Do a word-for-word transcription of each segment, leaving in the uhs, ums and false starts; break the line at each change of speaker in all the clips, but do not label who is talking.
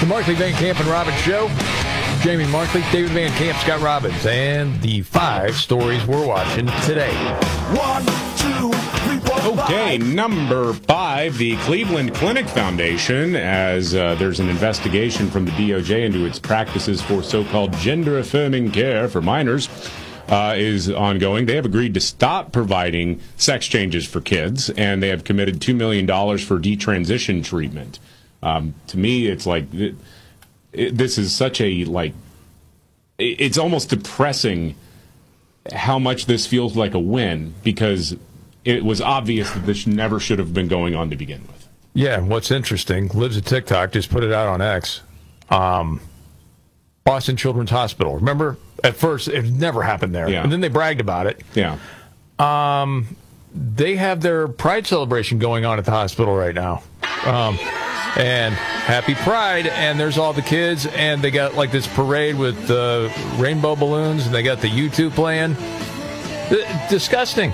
The Markley, Van Camp, and Robbins Show. Jamie Markley, David Van Camp, Scott Robbins, and the five stories we're watching today.
One, two, three, four,
Okay,
five.
number five, the Cleveland Clinic Foundation, as uh, there's an investigation from the D O J into its practices for so-called gender-affirming care for minors, uh, is ongoing. They have agreed to stop providing sex changes for kids, and they have committed two million dollars for detransition treatment. Um, to me, it's like... It, it, this is such a, like... It, it's almost depressing how much this feels like a win, because... it was obvious that this never should have been going on to begin with.
Yeah, what's interesting, Lives at TikTok just put it out on X. Um, Boston Children's Hospital. Remember, at first, it never happened there.
Yeah.
And then they bragged about it.
Yeah.
Um, they have their Pride celebration going on at the hospital right now. Um, and happy Pride, and there's all the kids, and they got like this parade with uh, rainbow balloons, and they got the YouTube playing. Uh, disgusting.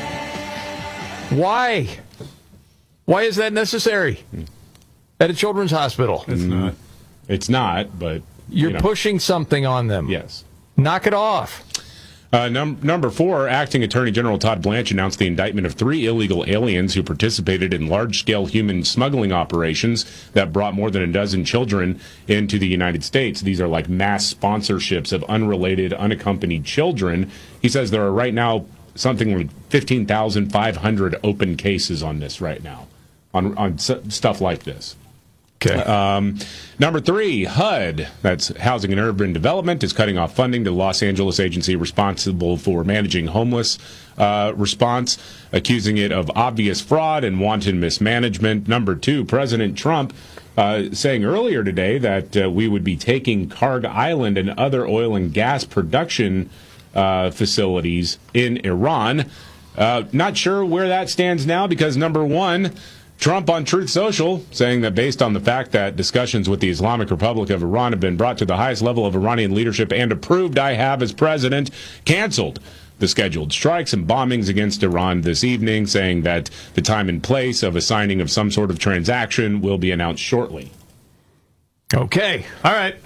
Why? Why is that necessary at a children's hospital?
It's not. It's not, but...
You're
you know.
pushing something on them.
Yes.
Knock it off.
Uh, num- number four, Acting Attorney General Todd Blanche announced the indictment of three illegal aliens who participated in large-scale human smuggling operations that brought more than a dozen children into the United States. These are like mass sponsorships of unrelated, unaccompanied children. He says there are right now something like fifteen thousand five hundred open cases on this right now, on on s- stuff like this.
Okay.
Um, number three, H U D, that's Housing and Urban Development, is cutting off funding to the Los Angeles agency responsible for managing homeless uh, response, accusing it of obvious fraud and wanton mismanagement. Number two, President Trump uh, saying earlier today that uh, we would be taking Karg Island and other oil and gas production uh, facilities in Iran. Uh, not sure where that stands now, because number one, Trump on Truth Social saying that based on the fact that discussions with the Islamic Republic of Iran have been brought to the highest level of Iranian leadership and approved, I have as president canceled the scheduled strikes and bombings against Iran this evening, saying that the time and place of a signing of some sort of transaction will be announced shortly.
Okay. All right.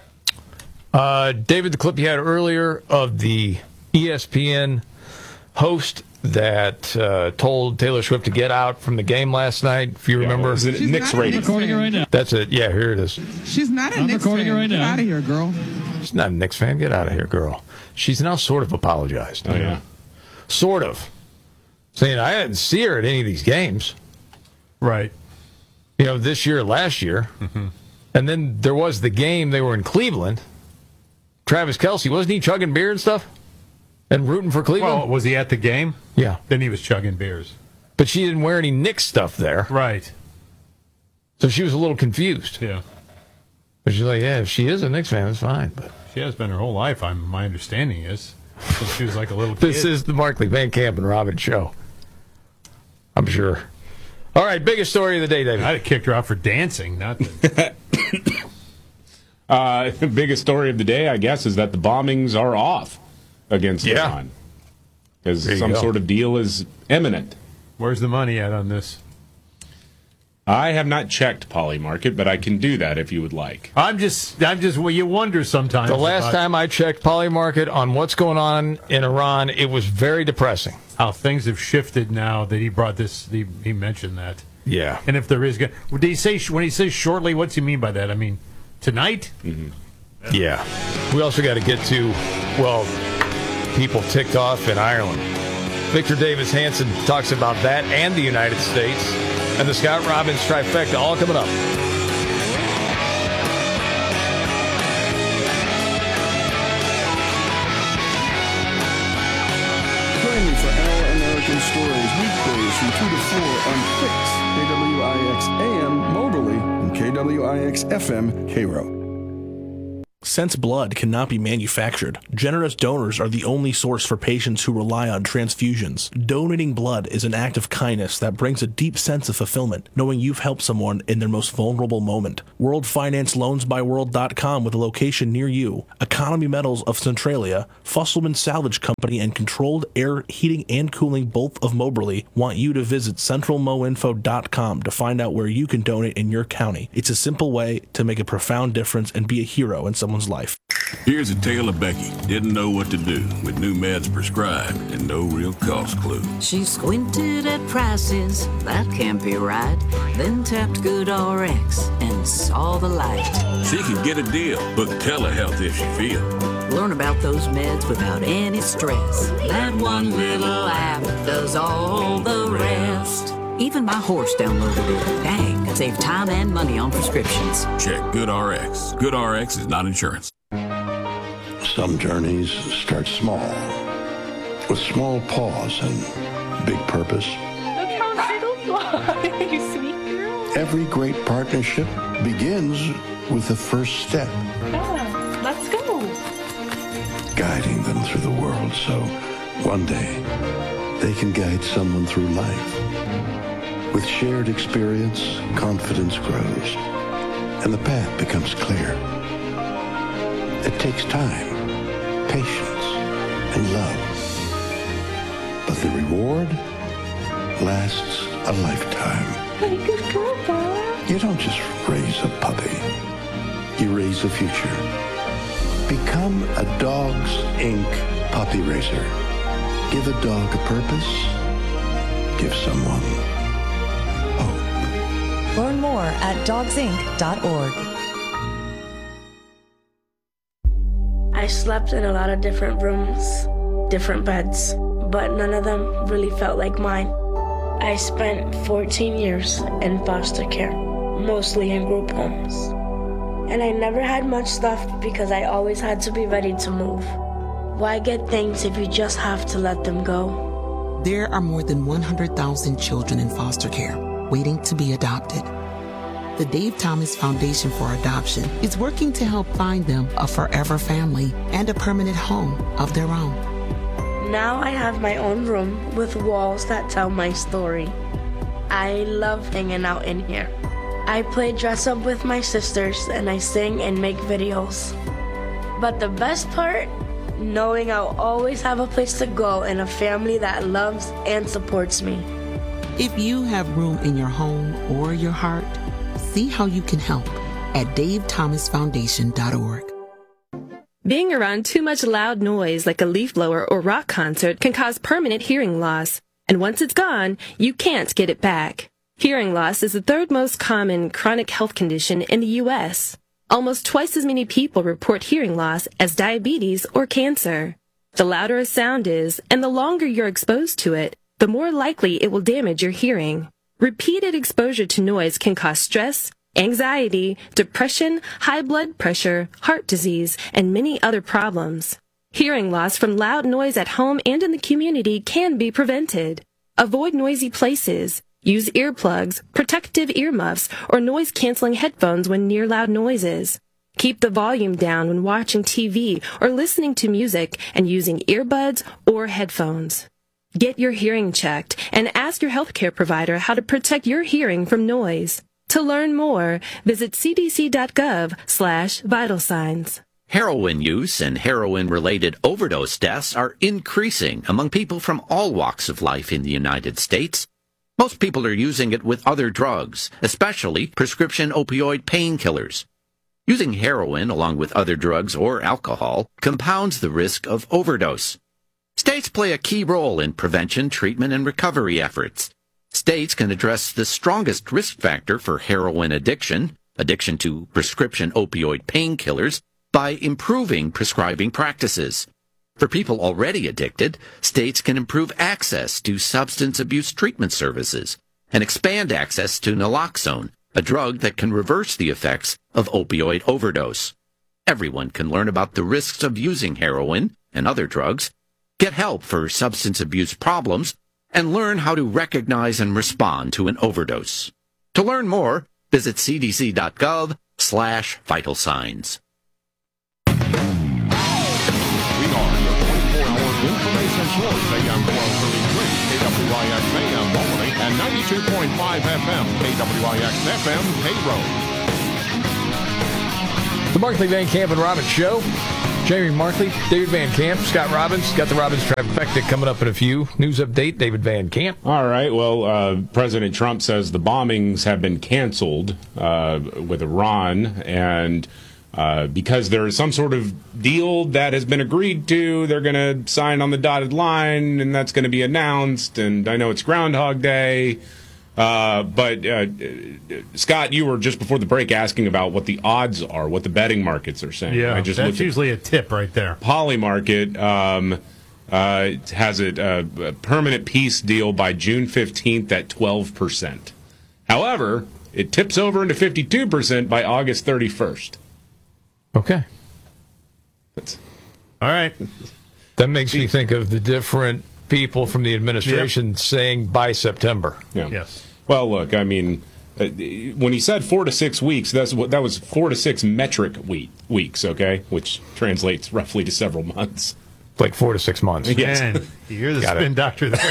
Uh, David, the clip you had earlier of the E S P N host that uh, told Taylor Swift to get out from the game last night, if you remember.
Yeah,
She's
Knicks
not
rating.
a Knicks
Recording it
fan.
right now.
That's it. Yeah, here it is.
She's not a
I'm
Knicks
recording
fan.
it right
Get
now.
out of here, girl.
She's not a Knicks fan. Get out of here, girl. She's now sort of apologized.
Oh, yeah.
Sort of. Saying, I didn't see her at any of these games.
Right.
You know, this year, last year.
Mm-hmm.
And then there was the game. They were in Cleveland. Travis Kelce, wasn't he chugging beer and stuff? And rooting for Cleveland?
Well, was he at the game?
Yeah.
Then he was chugging beers.
But she didn't wear any Knicks stuff there.
Right.
So she was a little confused.
Yeah.
But she's like, yeah, if she is a Knicks fan, that's fine. But
She has been her whole life, I'm, my understanding is. Since she was like a little kid.
this is the Markley, Van Camp, and Robbins show. I'm sure. All right, biggest story of the day, David.
I'd have kicked her out for dancing, not the,
Uh, the biggest story of the day, I guess, is that the bombings are off against
Yeah.
Iran. Because
There you
some
go.
sort of deal is imminent.
Where's the money at on this?
I have not checked Polymarket, but I can do that if you would like.
I'm just, I'm just, well, you wonder sometimes.
The last
about
time I checked Polymarket on what's going on in Iran, it was very depressing.
how things have shifted now that he brought this, he, he mentioned that.
Yeah.
And if there is, gonna- did he say, when he says shortly, what's he mean by that? I mean, tonight?
Yeah. We also got to get to, well, people ticked off in Ireland. Victor Davis Hanson talks about that and the United States. And the Scott Robbins trifecta all coming up.
Join me for Our American Stories weekdays from two to four on Fix, K W I X A M Moberly, and K W I X F M Cairo.
Since blood cannot be manufactured, generous donors are the only source for patients who rely on transfusions. Donating blood is an act of kindness that brings a deep sense of fulfillment, knowing you've helped someone in their most vulnerable moment. World Finance Loans by World dot com with a location near you. Economy Metals of Centralia, Fusselman Salvage Company, and Controlled Air Heating and Cooling, both of Moberly, want you to visit central mo info dot com to find out where you can donate in your county. It's a simple way to make a profound difference and be a hero in someone's life.
Here's a tale of Becky. Didn't know what to do with new meds prescribed and no real cost clue.
She squinted at prices, that can't be right. Then tapped GoodRx and saw the light.
She can get a deal, book telehealth if she feels.
Learn about those meds without any stress. That one little app does all the rest. Even my horse downloaded it. Dang, it saved time and money on prescriptions.
Check GoodRx. GoodRx is not insurance.
Some journeys start small, with small pause and big purpose.
Look how little fly, you sweet girl.
Every great partnership begins with the first step.
Yeah, let's go.
Guiding them through the world so one day they can guide someone through life. With shared experience, confidence grows, and the path becomes clear. It takes time, patience, and love. But the reward lasts a lifetime.
Hey, good girl, Bob.
You don't just raise a puppy. You raise a future. Become a Dogs Incorporated puppy raiser. Give a dog a purpose. Give someone hope.
Learn more at dogs inc dot org.
I slept in a lot of different rooms, different beds, but none of them really felt like mine. I spent fourteen years in foster care, mostly in group homes. And I never had much stuff because I always had to be ready to move. Why get things if you just have to let them go?
There are more than one hundred thousand children in foster care waiting to be adopted. The Dave Thomas Foundation for Adoption is working to help find them a forever family and a permanent home of their own.
Now I have my own room with walls that tell my story. I love hanging out in here. I play dress up with my sisters and I sing and make videos. But the best part? Knowing I'll always have a place to go and a family that loves and supports me.
If you have room in your home or your heart, see how you can help at dave thomas foundation dot org.
Being around too much loud noise like a leaf blower or rock concert can cause permanent hearing loss. And once it's gone, you can't get it back. Hearing loss is the third most common chronic health condition in the U S Almost twice as many people report hearing loss as diabetes or cancer. The louder a sound is, and the longer you're exposed to it, the more likely it will damage your hearing. Repeated exposure to noise can cause stress, anxiety, depression, high blood pressure, heart disease, and many other problems. Hearing loss from loud noise at home and in the community can be prevented. Avoid noisy places. Use earplugs, protective earmuffs, or noise-canceling headphones when near loud noises. Keep the volume down when watching T V or listening to music and using earbuds or headphones. Get your hearing checked and ask your healthcare provider how to protect your hearing from noise. To learn more, visit c d c dot gov slash vital signs.
Heroin use and heroin-related overdose deaths are increasing among people from all walks of life in the United States. Most people are using it with other drugs, especially prescription opioid painkillers. Using heroin along with other drugs or alcohol compounds the risk of overdose. States play a key role in prevention, treatment, and recovery efforts. States can address the strongest risk factor for heroin addiction, addiction to prescription opioid painkillers, by improving prescribing practices. For people already addicted, states can improve access to substance abuse treatment services and expand access to naloxone, a drug that can reverse the effects of opioid overdose. Everyone can learn about the risks of using heroin and other drugs, get help for substance abuse problems, and learn how to recognize and respond to an overdose. To learn more, visit c d c dot gov slash vital signs.
Sports, A M twelve thirty-three, K W I X A M Albany, and ninety-two point five F M, K W I X F M, Cairo.
The Markley, Van Camp, and Robbins Show. Jamie Markley, David Van Camp, Scott Robbins. Got the Robbins trifecta coming up in a few. News update, David Van Camp.
All right. Well, uh, President Trump says the bombings have been canceled uh, with Iran, and uh, because there is some sort of deal that has been agreed to, they're going to sign on the dotted line, and that's going to be announced. And I know it's Groundhog Day. Uh, but, uh, Scott, you were just before the break asking about what the odds are, what the betting markets are saying.
Yeah,
I just
that's
looked at
usually a tip right there.
Polymarket um, uh, has a, a, a permanent peace deal by June fifteenth at twelve percent. However, it tips over into fifty-two percent by August thirty-first.
Okay.
That's,
All right.
That makes me think of the different people from the administration yep. saying by September.
Yeah.
Yes.
Well, look, I mean, uh, when he said four to six weeks, that's what that was four to six metric week, weeks, okay, which translates roughly to several months.
Like four to six months.
Yes.
Man, you're the
Got
spin
it.
doctor there.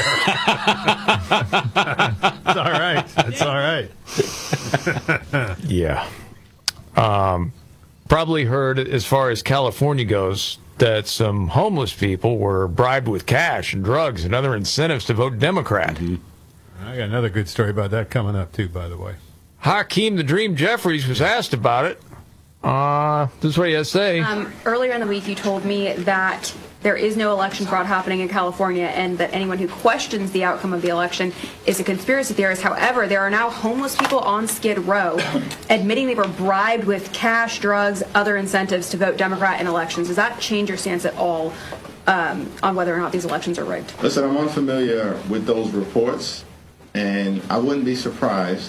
It's all right. It's all right.
Yeah. Um, probably heard, as far as California goes, that some homeless people were bribed with cash and drugs and other incentives to vote Democrat.
Mm-hmm. I got another good story about that coming up, too, by the way.
Hakeem the Dream Jeffries was asked about it. Uh, this is what he has to say.
Um, earlier in the week, you told me that there is no election fraud happening in California and that anyone who questions the outcome of the election is a conspiracy theorist. However, there are now homeless people on Skid Row admitting they were bribed with cash, drugs, other incentives to vote Democrat in elections. Does that change your stance at all um, on whether or not these elections are rigged?
Listen, I'm unfamiliar with those reports, and I wouldn't be surprised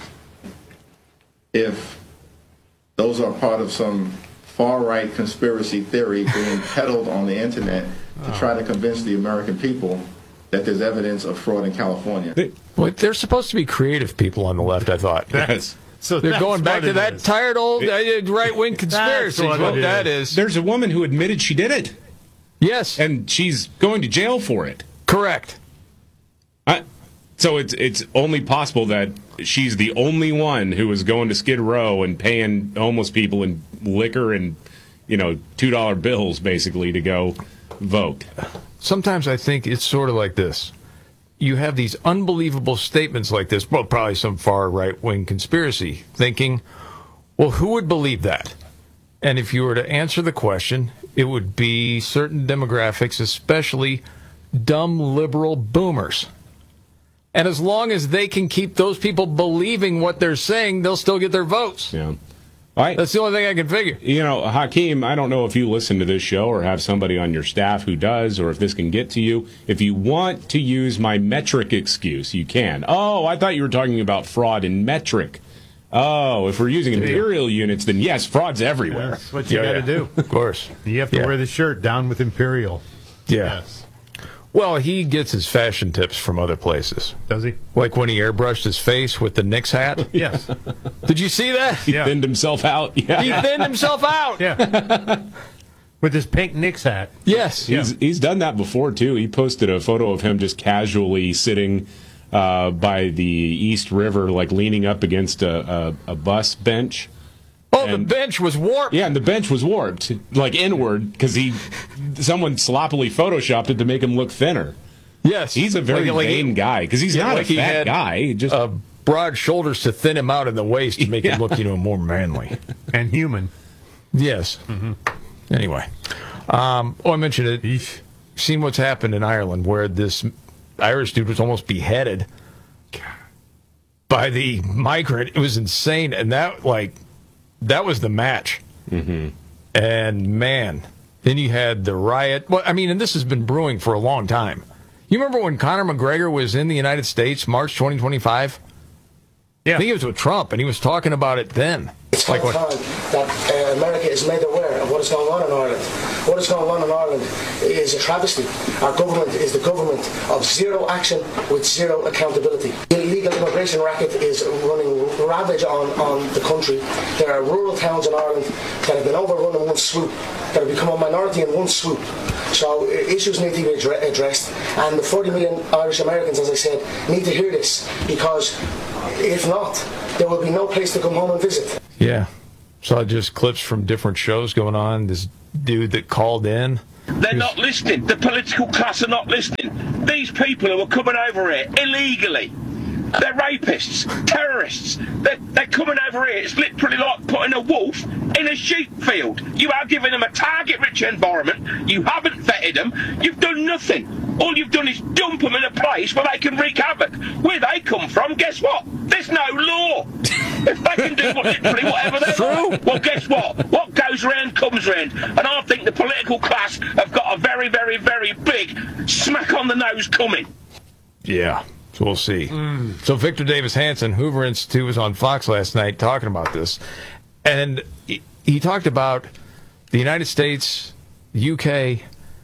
if those are part of some far-right conspiracy theory being peddled on the internet to try to convince the American people that there's evidence of fraud in California.
Well, they're supposed to be creative people on the left, I thought.
Yes.
So they're going back to that is. tired old uh, right-wing conspiracy. What, what that is.
is. There's a woman who admitted she did it.
Yes.
And she's going to jail for it.
Correct.
I, so it's it's only possible that she's the only one who was going to Skid Row and paying homeless people in liquor and, you know, two dollar bills, basically, to go vote.
Sometimes I think it's sort of like this. You have these unbelievable statements like this, well, probably some far right-wing conspiracy, thinking, well, who would believe that? And if you were to answer the question, it would be certain demographics, especially dumb liberal boomers. And as long as they can keep those people believing what they're saying, they'll still get their votes.
Yeah. I,
That's the only thing I can figure.
You know, Hakeem, I don't know if you listen to this show or have somebody on your staff who does, or if this can get to you. If you want to use my metric excuse, you can. Oh, I thought you were talking about fraud in metric. Oh, if we're using imperial units, then yes, fraud's everywhere.
That's what you
Yeah,
got to
yeah.
do.
Of course.
You have to
Yeah.
wear the shirt down with imperial.
Yeah.
Yes.
Well, he gets his fashion tips from other places.
Does he?
Like when he airbrushed his face with the Knicks hat.
Yes.
Did you see that?
He
Yeah.
thinned himself out. Yeah.
He thinned himself out.
Yeah. With his pink Knicks hat.
Yes.
He's he's done that before too. He posted a photo of him just casually sitting uh, by the East River, like leaning up against a, a, a bus bench.
Oh,
And-
the bench was warped.
Yeah, and the bench was warped, like inward, because he someone sloppily photoshopped it to make him look thinner.
Yes.
He's a very
Like- like
vain
he-
guy because he's
Yeah,
not
like
a
he
fat
had,
guy. He just
uh, broad shoulders to thin him out in the waist to make
Yeah.
him look, you know, more manly.
And human.
Yes. Mm-hmm. Anyway, um, oh, I mentioned it. You've seen what's happened in Ireland, where this Irish dude was almost beheaded by the migrant. It was insane, and that like that was the match.
Mm-hmm.
And man, then you had the riot. Well, I mean, and this has been brewing for a long time. You remember when Conor McGregor was in the United States, March twenty twenty-five?
Yeah.
I think it was with Trump, and he was talking about it then.
kind of time that uh, America is made aware of what is going on in Ireland. What is going on in Ireland is a travesty. Our government is the government of zero action with zero accountability. The illegal immigration racket is running ravage on, on the country. There are rural towns in Ireland that have been overrun in one swoop, that have become a minority in one swoop. So issues need to be addre- addressed, and the forty million Irish Americans, as I said, need to hear this, because if not, there will be no place to come home and visit.
Yeah. Saw just clips from different shows going on. This dude that called in.
They're not listening. The political class are not listening. These people who are coming over here illegally, they're rapists, terrorists. They're, they're coming over here. It's literally like putting a wolf in a sheep field. You are giving them a target-rich environment. You haven't vetted them. You've done nothing. All you've done is dump them in a place where they can wreak havoc. Where they come from, guess what? There's no law. If they can do literally whatever they want, well, guess what? What goes round comes round. And I think the political class have got a very, very, very big smack on the nose coming.
Yeah. So we'll see. Mm. So Victor Davis Hanson, Hoover Institute, was on Fox last night talking about this. And he, he talked about the United States, the U K,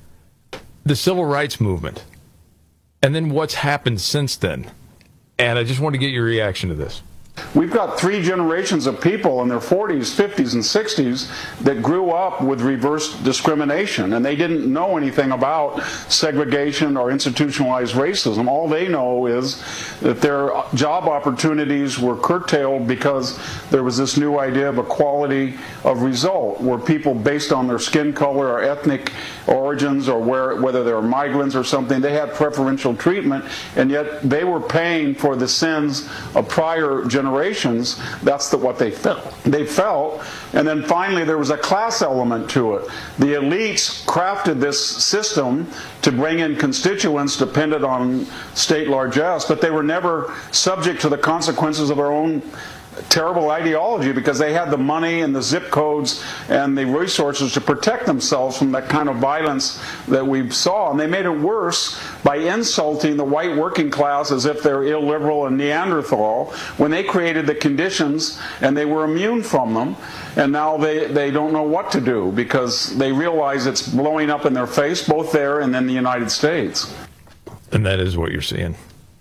the civil rights movement, and then what's happened since then. And I just want to get your reaction to this.
We've got three generations of people in their forties, fifties, and sixties that grew up with reverse discrimination, and they didn't know anything about segregation or institutionalized racism. All they know is that their job opportunities were curtailed because there was this new idea of equality of result, where people, based on their skin color or ethnic origins, or where, whether they were migrants or something, they had preferential treatment, and yet they were paying for the sins of prior generations. Generations, that's the, what they felt. They felt, and then finally there was a class element to it. The elites crafted this system to bring in constituents dependent on state largesse, but they were never subject to the consequences of their own terrible ideology, because they had the money and the zip codes and the resources to protect themselves from that kind of violence that we saw. And they made it worse by insulting the white working class as if they're illiberal and Neanderthal, when they created the conditions and they were immune from them. And now they, they don't know what to do, because they realize it's blowing up in their face, both there and in the United States.
And that is what you're seeing.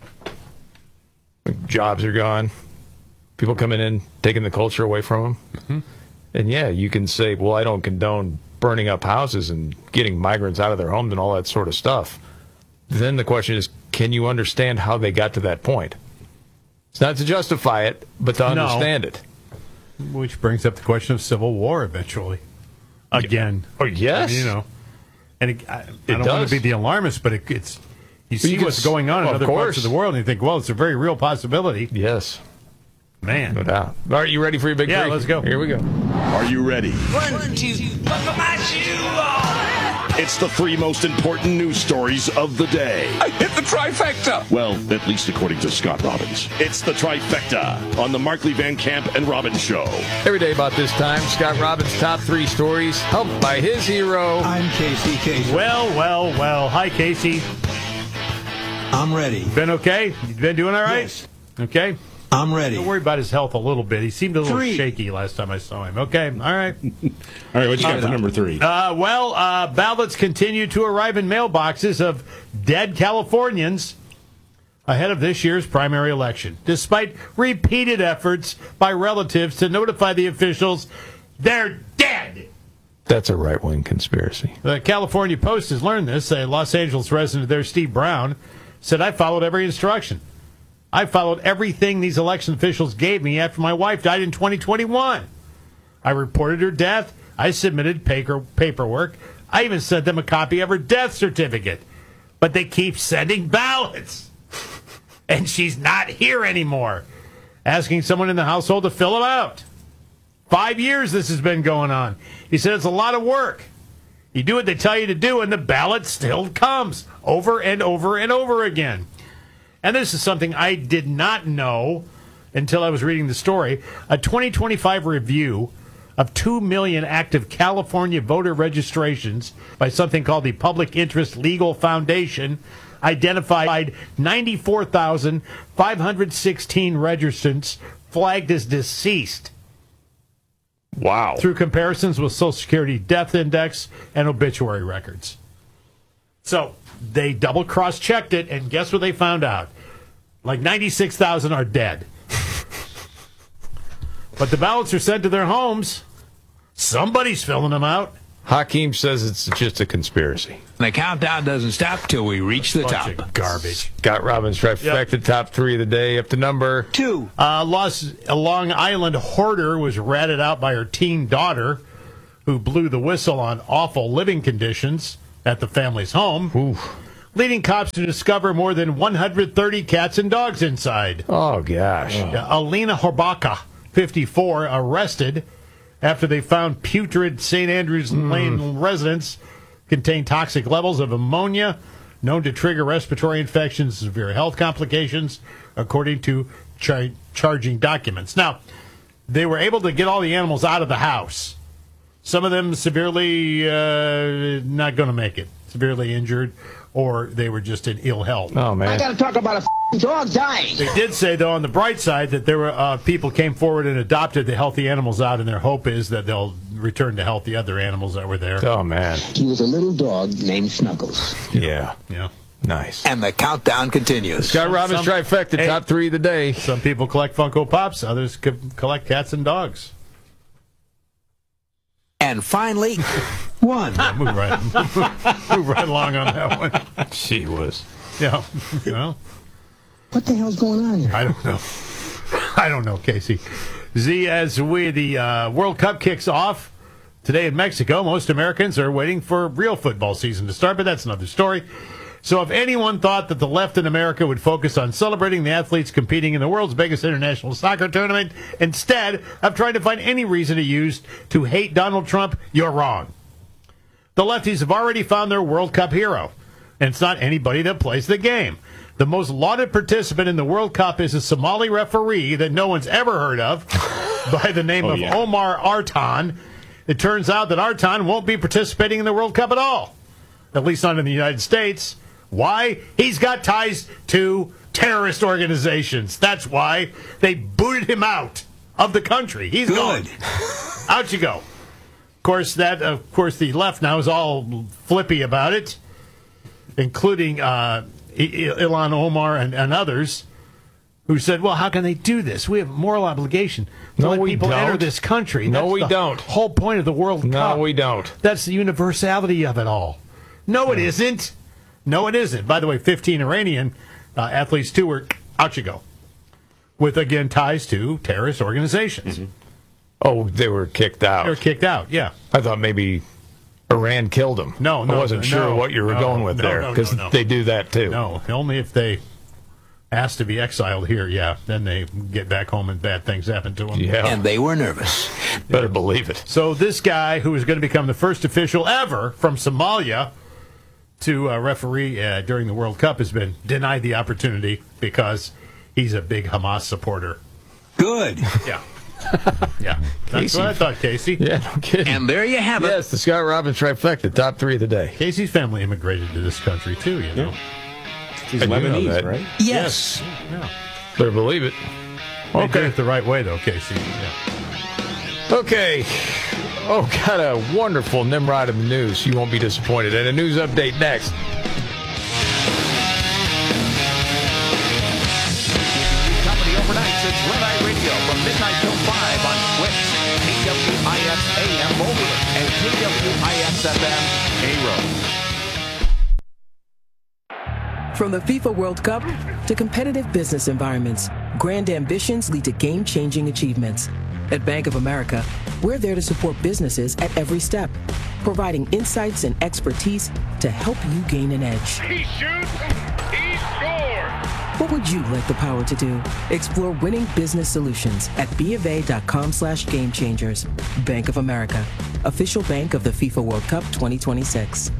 Jobs are gone. People coming in, taking the culture away from them. Mm-hmm. And yeah, you can say, well, I don't condone burning up houses and getting migrants out of their homes and all that sort of stuff. Then the question is, can you understand how they got to that point? It's not to justify it, but to
No.
understand it.
Which brings up the question of civil war eventually. Again.
Oh, yes.
You know. And it, I, I
It
don't want
does.
to be the alarmist, but it, it's you
Well,
see
you can
what's
s-
going on in
of
other
course.
parts of the world, and you think, well, it's a very real possibility.
Yes.
Man.
No doubt. All right, you ready for your big
Yeah,
three?
let's go.
Here we go.
Are you ready?
One, two, buckle my shoe on.
It's the three most important news stories of the day.
I hit the trifecta.
Well, at least according to Scott Robbins. It's the trifecta on the Markley Van Camp and Robbins Show.
Every day about this time, Scott Robbins' top three stories, helped by his hero.
I'm Casey Casey.
Well, well, well. Hi, Casey.
I'm ready.
Been okay? You been doing all right?
Yes.
Okay.
I'm ready.
Don't worry about his health a little bit. He seemed a little
Three.
shaky last time I saw him. Okay, all right.
All right, what you got for number three?
Uh, well, uh, ballots continue to arrive in mailboxes of dead Californians ahead of this year's primary election, despite repeated efforts by relatives to notify the officials they're dead.
That's a right-wing conspiracy.
The California Post has learned this. A Los Angeles resident there, Steve Brown, said, I followed every instruction. I followed everything these election officials gave me after my wife died in twenty twenty-one. I reported her death. I submitted paper, paperwork. I even sent them a copy of her death certificate. But they keep sending ballots. And she's not here anymore. Asking someone in the household to fill them out. Five years this has been going on. He said it's a lot of work. You do what they tell you to do, and the ballot still comes over and over and over again. And this is something I did not know until I was reading the story. A twenty twenty-five review of two million active California voter registrations by something called the Public Interest Legal Foundation identified ninety-four thousand five hundred sixteen registrants flagged as deceased.
Wow.
Through comparisons with Social Security death index and obituary records. So they double cross-checked it, and guess what they found out? Like ninety-six thousand are dead. But the ballots are sent to their homes. Somebody's filling them out.
Hakeem says it's just a conspiracy.
The countdown doesn't stop till we reach the
Bunch
top.
of garbage.
Scott Robbins trifecta, yep. Top three of the day, up to number
two.
Uh, Los, a Long Island hoarder was ratted out by her teen daughter, who blew the whistle on awful living conditions at the family's home,
Ooh.
leading cops to discover more than one hundred thirty cats and dogs inside.
Oh, gosh.
Uh, Alina Horbaka, fifty-four, arrested after they found putrid Saint Andrews mm. Lane residence contained toxic levels of ammonia known to trigger respiratory infections and severe health complications, according to char- charging documents. Now, they were able to get all the animals out of the house. Some of them severely uh, not going to make it, severely injured, or they were just in ill health.
Oh, man.
I got to talk about a f***ing dog dying.
They did say, though, on the bright side, that there were uh, people came forward and adopted the healthy animals out, and their hope is that they'll return to health the other animals that were there.
Oh, man.
He was a little dog named Snuggles.
Yeah.
Yeah.
Nice.
And the countdown continues.
Scott Robbins
Some-
trifecta,
Hey.
top three of the day.
Some people collect Funko Pops, others co- collect cats and dogs.
And finally, one.
Yeah, move right, move right along on that one.
She was.
Yeah, you know.
What the hell's going on here?
I don't know. I don't know, Casey. Z, as we the uh, World Cup kicks off today in Mexico, most Americans are waiting for real football season to start, but that's another story. So if anyone thought that the left in America would focus on celebrating the athletes competing in the world's biggest international soccer tournament instead of trying to find any reason to use to hate Donald Trump, you're wrong. The lefties have already found their World Cup hero, and it's not anybody that plays the game. The most lauded participant in the World Cup is a Somali referee that no one's ever heard of by the name
Oh,
of
yeah.
Omar Artan. It turns out that Artan won't be participating in the World Cup at all, at least not in the United States. Why? He's got ties to terrorist organizations. That's why they booted him out of the country. He's
Good.
gone. Out you go. Of course, that. Of course, the left now is all flippy about it, including uh, I- I- Ilhan Omar and, and others, who said, "Well, how can they do this? We have a moral obligation to
No,
let
we
people
don't.
enter this country."
No,
That's
we
the
don't.
Whole point of the World
No,
Cup.
we don't.
That's the universality of it all. No, it isn't. No, it isn't. By the way, fifteen Iranian uh, athletes, too, were out you go. With, again, ties to terrorist organizations.
Mm-hmm. Oh, they were kicked out.
They were kicked out, yeah.
I thought maybe Iran killed them.
No, no.
I wasn't
no,
sure what you were
no,
going with
no,
there,
no,
because
no, no.
they do that, too.
No, only if they ask to be exiled here, yeah. Then they get back home and bad things happen to them.
Yeah.
And they were nervous.
Better believe it.
So this guy, who is going to become the first official ever from Somalia to uh, referee uh, during the World Cup, has been denied the opportunity because he's a big Hamas supporter.
Good.
Yeah. Yeah. That's
Casey.
what I thought, Casey.
Yeah, no kidding.
And there you have it.
Yes, the Scott Robbins trifecta, top three of the day.
Casey's family immigrated to this country, too, you know.
He's
I do know
Lebanese,
that.
right?
Yes.
Yeah.
Better believe it.
They did
Okay.
it the right way, though, Casey. Yeah.
Okay. Oh, got a wonderful Nimrod in the news. You won't be disappointed. And a news update next.
Company overnights, it's Red Eye Radio from midnight till five on Twitch, K W I X A M Mobile, and K W I X F M A-Road.
From the FIFA World Cup to competitive business environments, grand ambitions lead to game-changing achievements. At Bank of America, we're there to support businesses at every step, providing insights and expertise to help you gain an edge.
He shoots, he scores!
What would you like the power to do? Explore winning business solutions at bofa.com slash game changers. Bank of America, official bank of the FIFA World Cup twenty twenty-six.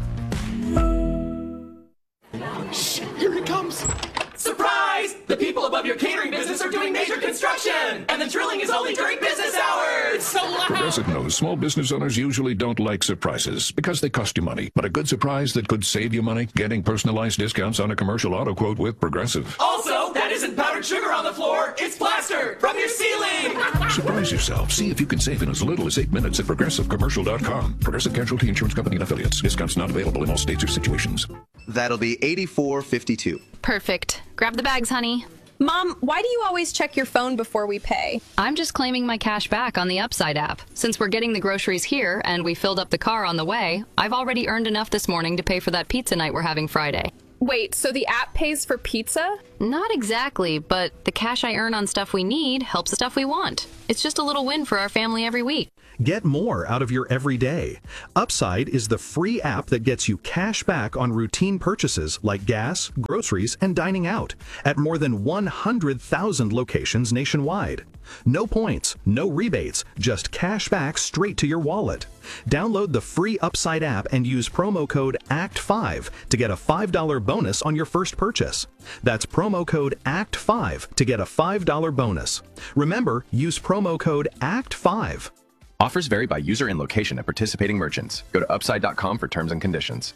Shh, here it comes. Surprise! The people above your catering business are doing major construction, and the drilling is only during business hours. So loud!
Progressive knows small business owners usually don't like surprises because they cost you money. But a good surprise that could save you money? Getting personalized discounts on a commercial auto quote with Progressive.
Also, that isn't powdered sugar on the floor. It's plaster from your ceiling.
Surprise yourself. See if you can save in as little as eight minutes at progressive commercial dot com. Progressive Casualty Insurance Company and affiliates. Discounts not available in all states or situations.
That'll be eighty-four fifty-two.
Perfect. Grab the bags, honey.
Mom, why do you always check your phone before we pay?
I'm just claiming my cash back on the Upside app. Since we're getting the groceries here and we filled up the car on the way, I've already earned enough this morning to pay for that pizza night we're having Friday.
Wait, so the app pays for pizza?
Not exactly, but the cash I earn on stuff we need helps the stuff we want. It's just a little win for our family every week.
Get more out of your everyday. Upside is the free app that gets you cash back on routine purchases like gas, groceries, and dining out at more than one hundred thousand locations nationwide. No points, no rebates, just cash back straight to your wallet. Download the free Upside app and use promo code A C T five to get a five dollar bonus on your first purchase. That's promo code A C T five to get a five dollar bonus. Remember, use promo code A C T five.
Offers vary by user and location at participating merchants. Go to upside dot com for terms and conditions.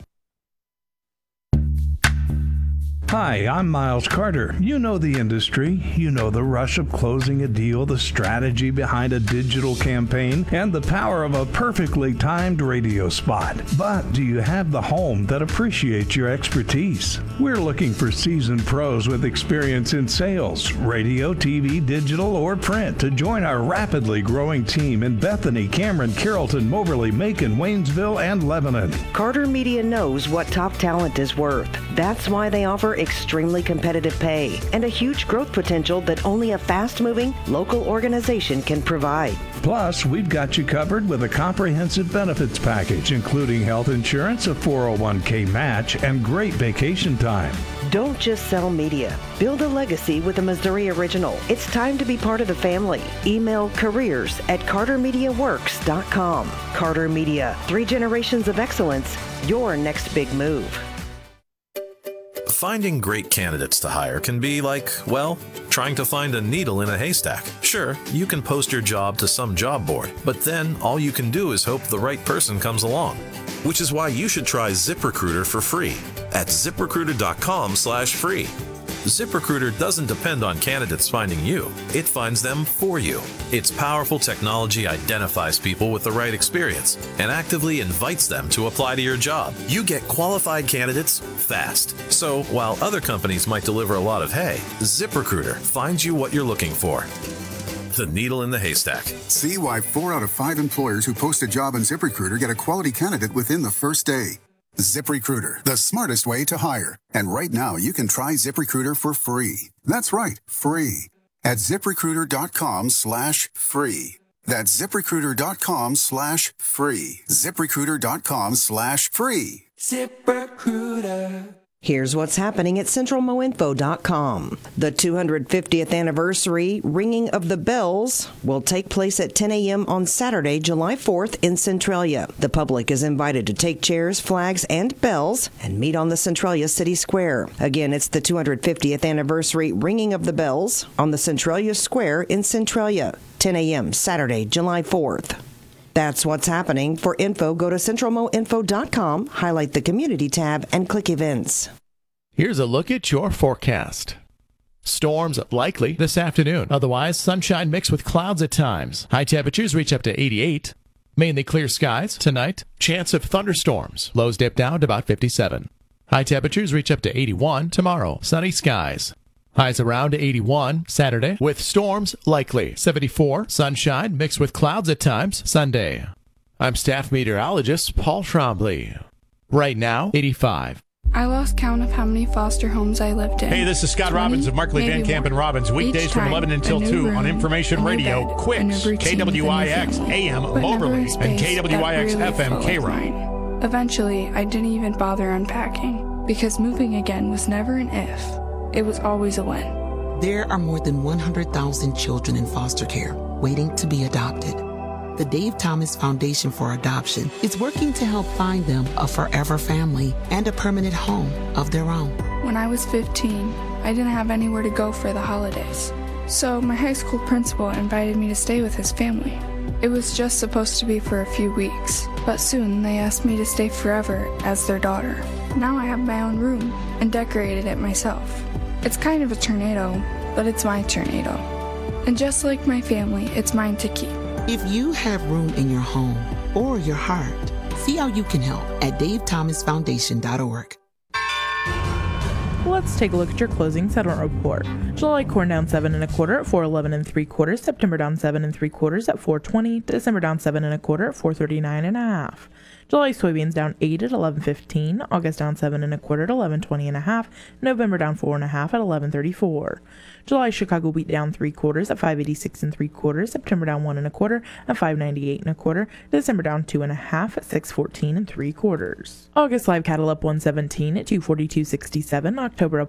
Hi, I'm Miles Carter. You know the industry. You know the rush of closing a deal, the strategy behind a digital campaign, and the power of a perfectly timed radio spot. But do you have the home that appreciates your expertise? We're looking for seasoned pros with experience in sales, radio, T V, digital, or print to join our rapidly growing team in Bethany, Cameron, Carrollton, Moberly, Macon, Waynesville, and Lebanon.
Carter Media knows what top talent is worth. That's why they offer extremely competitive pay and a huge growth potential that only a fast-moving local organization can provide.
Plus, we've got you covered with a comprehensive benefits package, including health insurance, a four oh one k match, and great vacation time.
Don't just sell media. Build a legacy with a Missouri original. It's time to be part of the family. Email careers at carter media works dot com. Carter Media, three generations of excellence, your next big move.
Finding great candidates to hire can be like, well, trying to find a needle in a haystack. Sure, you can post your job to some job board, but then all you can do is hope the right person comes along. Which is why you should try ZipRecruiter for free at zip recruiter dot com slash free. ZipRecruiter doesn't depend on candidates finding you. It finds them for you. Its powerful technology identifies people with the right experience and actively invites them to apply to your job. You get qualified candidates fast. So while other companies might deliver a lot of hay, ZipRecruiter finds you what you're looking for. The needle in the haystack.
See why four out of five employers who post a job on ZipRecruiter get a quality candidate within the first day. ZipRecruiter, the smartest way to hire. And right now, you can try ZipRecruiter for free. That's right, free. At zip recruiter dot com slash free. That's zip recruiter dot com slash free. zip recruiter dot com slash free.
ZipRecruiter. Here's what's happening at central mo info dot com. The two hundred fiftieth anniversary Ringing of the Bells will take place at ten a.m. on Saturday, July fourth in Centralia. The public is invited to take chairs, flags, and bells and meet on the Centralia City Square. Again, it's the two hundred fiftieth anniversary Ringing of the Bells on the Centralia Square in Centralia, ten a.m. Saturday, July fourth. That's what's happening. For info, go to central mo info dot com, highlight the Community tab, and click Events.
Here's a look at your forecast. Storms likely this afternoon. Otherwise, sunshine mixed with clouds at times. High temperatures reach up to eighty-eight. Mainly clear skies tonight. Chance of thunderstorms. Lows dip down to about fifty-seven. High temperatures reach up to eighty-one. Tomorrow, sunny skies. Highs around eighty-one Saturday with storms likely. seventy-four, sunshine mixed with clouds at times Sunday. I'm staff meteorologist Paul Trombley. Right now, eighty-five.
I lost count of how many foster homes I lived in.
Hey, this is Scott
twenty,
Robbins of Markley Van Camp and Robbins. Weekdays from eleven until two on Information Radio, Quicks, K W I X A M Moberly, and K W I X F M K-Ride.
Eventually, I didn't even bother unpacking because moving again was never an if. It was always a when.
There are more than one hundred thousand children in foster care waiting to be adopted. The Dave Thomas Foundation for Adoption is working to help find them a forever family and a permanent home of their own.
When I was fifteen, I didn't have anywhere to go for the holidays. So my high school principal invited me to stay with his family. It was just supposed to be for a few weeks, but soon they asked me to stay forever as their daughter. Now I have my own room and decorated it myself. It's kind of a tornado, but it's my tornado. And just like my family, it's mine to keep.
If you have room in your home or your heart, see how you can help at dave thomas foundation dot org.
Let's take a look at your closing settlement report. July corn down seven and a quarter at four eleven and three quarters. September down seven and three quarters at four twenty. December down seven and a quarter at four thirty nine and a half. July soybeans down eight at eleven fifteen. August down seven and a quarter at eleven twenty and a half. November down four and a half at eleven thirty four. July Chicago wheat down three quarters at five eighty six and three quarters. September down one and a quarter at five ninety eight and a quarter. December down two and a half at six fourteen and three quarters. August live cattle up one seventeen at two forty two sixty seven. October up